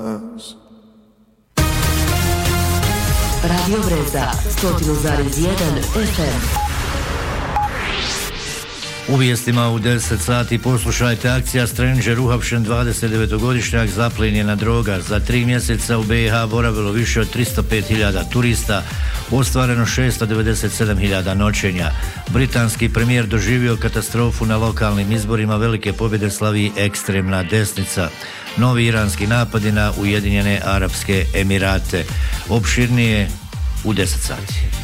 Radio Brezda, 100,1 FM. U vijestima u 10 sati poslušajte: akcija Stranger, uhapšen 29-godišnjak, zaplijenjena na droga. Za 3 mjeseca u BiH boravilo više od 305.000 turista, ostvareno 697.000 noćenja. Britanski premijer doživio katastrofu na lokalnim izborima, velike pobjede slavi ekstremna desnica. Novi iranski napadi na Ujedinjene Arapske Emirate. Opširnije u 10 sati.